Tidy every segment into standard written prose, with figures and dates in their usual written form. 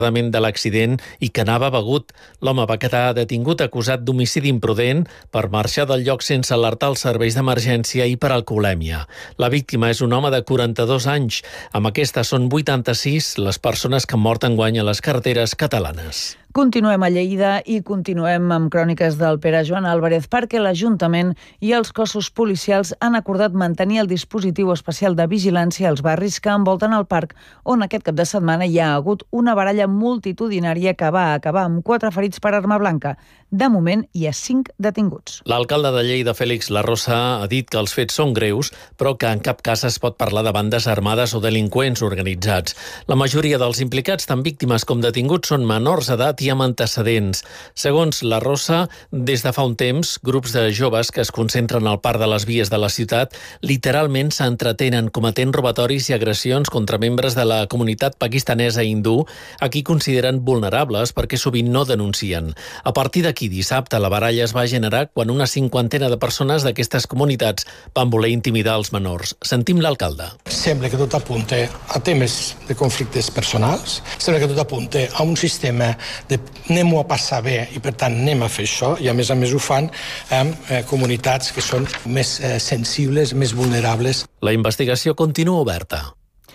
de l'accident i que anava begut. L'home va quedar detingut acusat d'homicidi imprudent per marxar del lloc sense alertar els serveis d'emergència i per alcoholèmia. La víctima és un home de 42 anys. Amb aquesta són 86 les persones que han mort enguany a les carreteres catalanes. Continuem a Lleida i continuem amb cròniques del Pere Joan Álvarez perquè l'Ajuntament i els cossos policials han acordat mantenir el dispositiu especial de vigilància als barris que envolten el parc, on aquest cap de setmana hi ha hagut una baralla multitudinària que va acabar amb 4 ferits per arma blanca. De moment, hi ha 5 detinguts. L'alcalde de Lleida, Félix Larrosa, ha dit que els fets són greus, però que en cap cas es pot parlar de bandes armades o delinqüents organitzats. La majoria dels implicats, tant víctimes com detinguts, són menors d'edat i amb antecedents. Segons Larrosa, des de fa un temps, grups de joves que es concentren al parc de les vies de la ciutat literalment s'entretenen cometent robatoris i agressions contra membres de la comunitat pakistanesa i hindú, a qui consideren vulnerables perquè sovint no denuncien. A partir d'aquí, dissabte, la baralla es va generar quan una 50 de persones d'aquestes comunitats van voler intimidar els menors. Sentim l'alcalde. Sembla que tot apunta a temes de conflictes personals, sembla que tot apunta a un sistema de anem-ho a passar bé i per tant anem a fer això, i a més ho fan amb comunitats que són més sensibles, més vulnerables. La investigació continua oberta.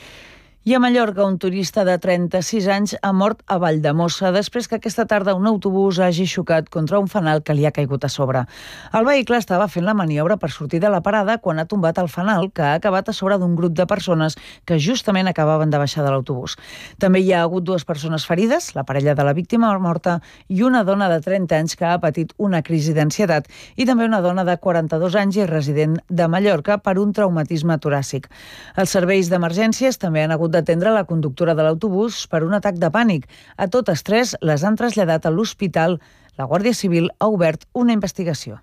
I a Mallorca, un turista de 36 anys ha mort a Valldemossa després que aquesta tarda un autobús hagi xocat contra un fanal que li ha caigut a sobre. El vehicle estava fent la maniobra per sortir de la parada quan ha tombat el fanal, que ha acabat a sobre d'un grup de persones que justament acabaven de baixar de l'autobús. També hi ha hagut 2 persones ferides, la parella de la víctima morta i una dona de 30 anys que ha patit una crisi d'ansietat i també una dona de 42 anys i resident de Mallorca per un traumatisme toràcic. Els serveis d'emergències també han hagut d'atendre la conductora de l'autobús per un atac de pànic. A totes 3 les han traslladat a l'hospital. La Guàrdia Civil ha obert una investigació.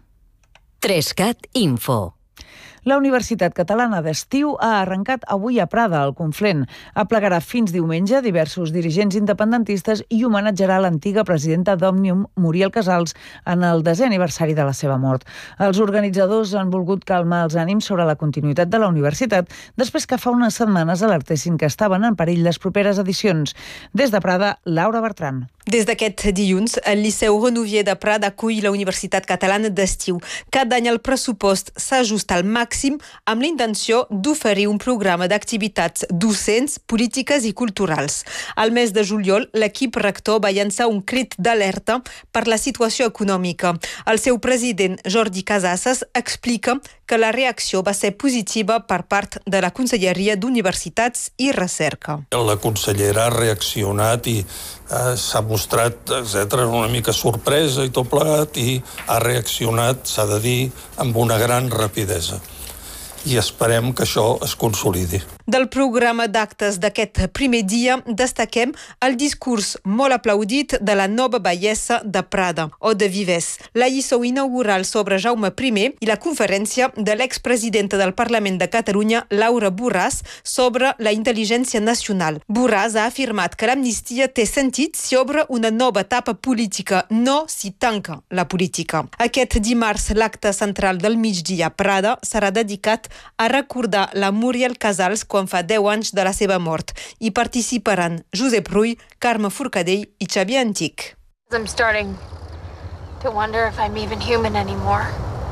3CAT Info. La Universitat Catalana d'Estiu ha arrencat avui a Prada, al Conflent. Aplegarà fins diumenge diversos dirigents independentistes i homenatjarà l'antiga presidenta d'Òmnium, Muriel Casals, en el 10è aniversari de la seva mort. Els organitzadors han volgut calmar els ànims sobre la continuïtat de la universitat després que fa unes setmanes alertessin que estaven en perill les properes edicions. Des de Prada, Laura Bertran. Des d'aquest dilluns, el Liceu Renouvier de Prada acull la Universitat Catalana d'Estiu. Cada any el pressupost s'ajusta al màxim amb la intenció d'oferir un programa d'activitats docents, polítiques i culturals. Al mes de juliol, l'equip rector va llançar un crit d'alerta per la situació econòmica. El seu president, Jordi Casasses, explica que la reacció va ser positiva per part de la Conselleria d'Universitats i Recerca. La consellera ha reaccionat i s'ha mostrat, una mica sorpresa i tot plegat, i ha reaccionat, s'ha de dir, amb una gran rapidesa. I esperem que això es consolidi. Del programa d'actes d'aquest primer dia destaquem el discurs molt aplaudit de la nova baiessa de Prada, Ode Vives, la lliçó inaugural sobre Jaume I i la conferència de l'expresidenta del Parlament de Catalunya, Laura Borràs, sobre la intel·ligència nacional. Borràs ha afirmat que l'amnistia té sentit si obre una nova etapa política, no si tanca la política. Aquest dimarts, l'acte central del migdia a Prada serà dedicat a recordar la Muriel Casals quan fa 10 anys de la seva mort. Hi participaran Josep Rull, Carme Forcadell i Xavier Antic. I'm starting to wonder if I'm even human anymore.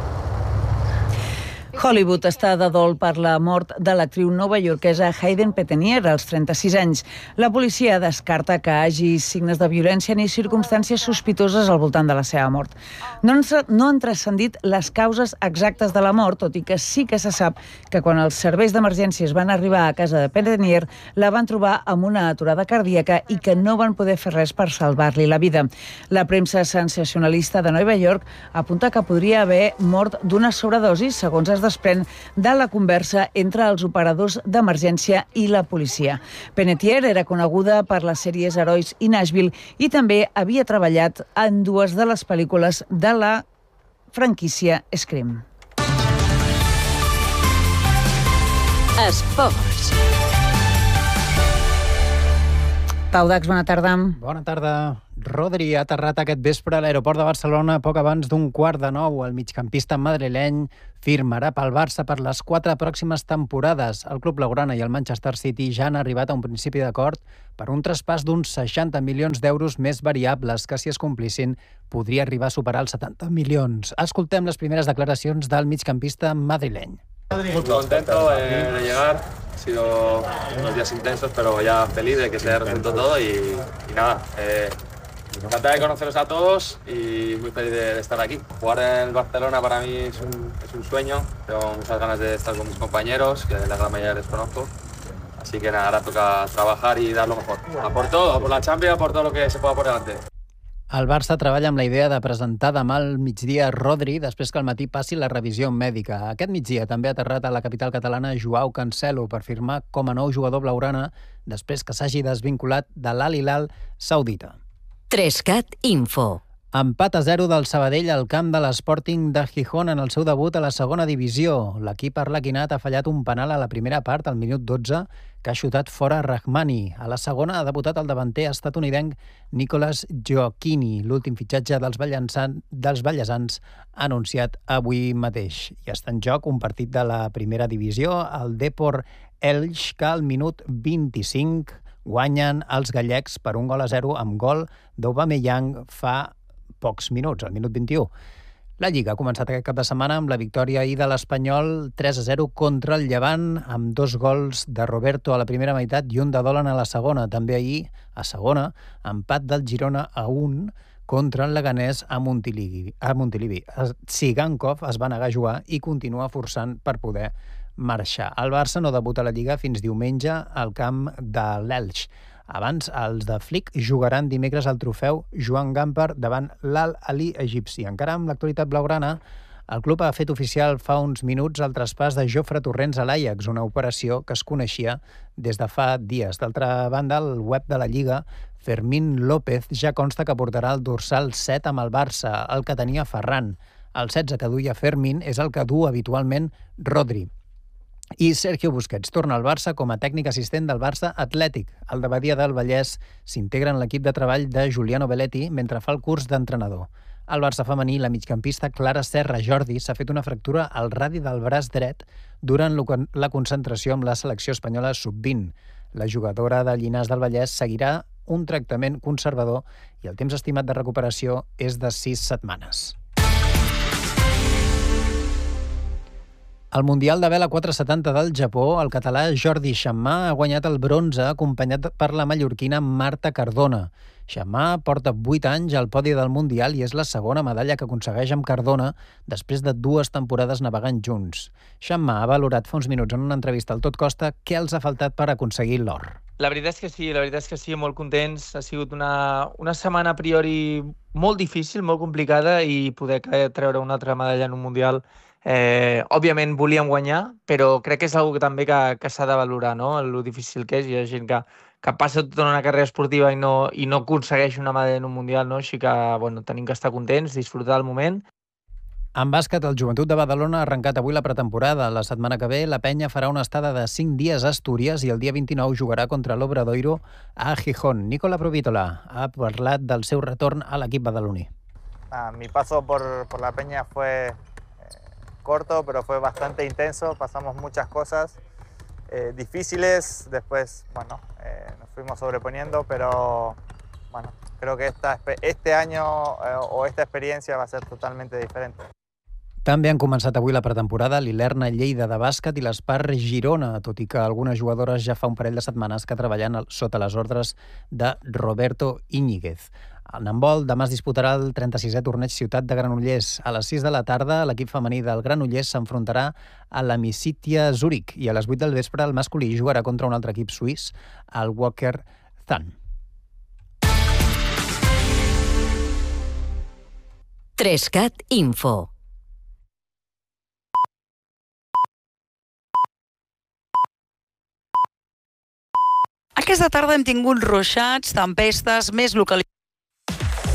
Hollywood està de dol per la mort de l'actriu novaiorquesa Hayden Pettenier, als 36 anys. La policia descarta que hagi signes de violència ni circumstàncies sospitoses al voltant de la seva mort. No han transcendit les causes exactes de la mort, tot i que sí que se sap que quan els serveis d'emergències van arribar a casa de Pettenier, la van trobar amb una aturada cardíaca i que no van poder fer res per salvar-li la vida. La premsa sensacionalista de Nova York apunta que podria haver mort d'una sobredosi, segons es desprèn de la conversa entre els operadors d'emergència i la policia. Pettenier era coneguda per les sèries Herois i Nashville i també havia treballat en 2 de les pel·lícules de la franquícia Scream. Esports. Pau Dax, bona tarda. Bona tarda. Rodri ha aterrat aquest vespre a l'aeroport de Barcelona poc abans d'8:45. El migcampista madrileny firmarà pel Barça per les 4 pròximes temporades. El club blaugrana i el Manchester City ja han arribat a un principi d'acord per un traspàs d'uns 60 milions d'euros més variables, que si es complissin podria arribar a superar els 70 milions. Escoltem les primeres declaracions del migcampista madrileny. Muy contento de llegar, han sido unos días intensos, pero ya feliz de que se haya resuelto todo y nada, encantado de conoceros a todos y muy feliz de estar aquí. Jugar en el Barcelona para mí es un sueño, tengo muchas ganas de estar con mis compañeros, que la gran mayoría les conozco, así que nada, ahora toca trabajar y dar lo mejor. A por todo, por la Champions, por todo lo que se pueda por delante. El Barça treballa amb la idea de presentar demà al migdia Rodri després que al matí passi la revisió mèdica. Aquest migdia també ha aterrat a la capital catalana Joao Cancelo per firmar com a nou jugador blaugrana després que s'hagi desvinculat de l'Al Hilal saudita. 3CAT Info. Empat a 0 del Sabadell al camp de l'Sporting de Gijón en el seu debut a la segona divisió. L'equip arlequinat ha fallat un penal a la primera part, al minut 12, que ha xutat fora Rahmani. A la segona ha debutat el davanter estatunidenc Nicolas Gioacchini, l'últim fitxatge dels ballesans anunciat avui mateix. I està en joc un partit de la primera divisió, el Depor Elx, que al minut 25 guanyen els gallecs per 1-0 amb gol d'Aubameyang fa pocs minuts, al minut 21. La Lliga ha començat aquest cap de setmana amb la victòria ahir de l'Espanyol 3-0 contra el Llevant, amb 2 gols de Roberto a la primera meitat i un de Dolan a la segona. També ahir, a segona, empat del Girona a 1 contra el Leganés a Montilivi. Tsigankov es va negar a jugar i continua forçant per poder marxar. El Barça no debuta a la Lliga fins diumenge al camp de l'Elx. Abans, els de Flick jugaran dimecres al trofeu Joan Gamper davant l'Al-Ali egipci. Encara amb l'actualitat blaugrana, el club ha fet oficial fa uns minuts el traspàs de Jofre Torrents a l'Ajax, una operació que es coneixia des de fa dies. D'altra banda, al web de la Lliga, Fermín López ja consta que portarà el dorsal 7 amb el Barça, el que tenia Ferran. El 16 que duia Fermín és el que du habitualment Rodri. I Sergio Busquets torna al Barça com a tècnic assistent del Barça Atlètic. El de Badia del Vallès s'integra en l'equip de treball de Giuliano Belletti mentre fa el curs d'entrenador. Al Barça femení, la migcampista Clara Serra Jordi s'ha fet una fractura al radi del braç dret durant la concentració amb la selecció espanyola sub-20. La jugadora de Llinars del Vallès seguirà un tractament conservador i el temps estimat de recuperació és de 6 setmanes. Al Mundial de Vela 470 del Japó, el català Jordi Xammà ha guanyat el bronze acompanyat per la mallorquina Marta Cardona. Xammà porta 8 anys al podi del Mundial i és la segona medalla que aconsegueix amb Cardona després de 2 temporades navegant junts. Xammà ha valorat fa uns minuts en una entrevista al Tot Costa què els ha faltat per aconseguir l'or. La veritat és que sí, molt contents. Ha sigut una setmana a priori molt difícil, molt complicada i poder treure una altra medalla en un Mundial. Òbviament volíem guanyar, però crec que és una també que s'ha de valorar, no? El difícil que és. Hi ha gent que passa tota una carrera esportiva i no aconsegueix una medalla en un Mundial, no? Així que tenim que estar contents, disfrutar del moment. En bàsquet, el Joventut de Badalona ha arrencat avui la pretemporada. La setmana que ve, la penya farà una estada de 5 dies a Astúries i el dia 29 jugarà contra l'Obradoiro a Gijón. Nicola Provítola ha parlat del seu retorn a l'equip badaloní. Mi paso por la peña fue corto, pero fue bastante intenso. Pasamos muchas cosas difíciles. Después, nos fuimos sobreponiendo, pero creo que este año o esta experiencia va a ser totalmente diferente. També han començat avui la pretemporada l'Ilerna Lleida de bàsquet i l'Espar Girona, tot i que algunes jugadores ja fa un parell de setmanes que treballen sota les ordres de Roberto Íñiguez. En handbol, demà es disputarà el 36è torneig Ciutat de Granollers. A les 6 de la tarda, l'equip femení del Granollers s'enfrontarà a la Misitia Zurich i a les 8 del vespre el masculí jugarà contra un altre equip suís, el Wacker Zan. 3CAT Info. Aquesta tarda hem tingut ruixats, tempestes, més localitats.